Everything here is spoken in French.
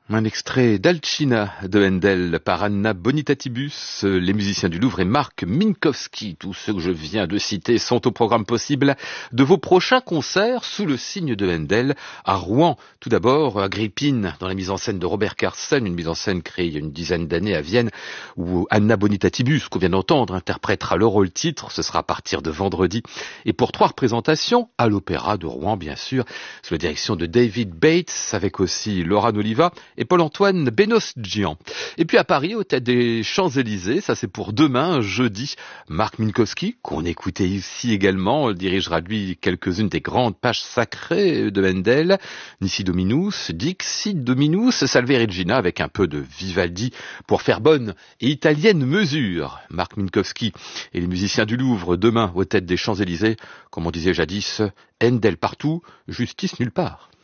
Un extrait d'Alcina de Handel par Anna Bonitatibus, les musiciens du Louvre et Marc Minkowski. Tous ceux que je viens de citer sont au programme possible de vos prochains concerts sous le signe de Handel à Rouen. Tout d'abord, Agrippine, dans la mise en scène de Robert Carsen, une mise en scène créée il y a une dizaine d'années à Vienne, où Anna Bonitatibus, qu'on vient d'entendre, interprétera le rôle titre. Ce sera à partir de vendredi. Et pour 3 représentations, à l'Opéra de Rouen, bien sûr, sous la direction de David Bates, avec aussi Laura Noliva et Paul-Antoine Benosgian. Et puis à Paris, au Théâtre des Champs-Élysées, ça c'est pour demain, jeudi, Marc Minkowski, qu'on écoutait ici également, dirigera lui quelques-unes des grandes pages sacrées de Handel, Nisi Dominus, Dixit Dominus, Salve Regina, avec un peu de Vivaldi pour faire bonne et italienne mesure. Marc Minkowski et les musiciens du Louvre, demain au Théâtre des Champs-Élysées, comme on disait jadis, Handel partout, justice nulle part.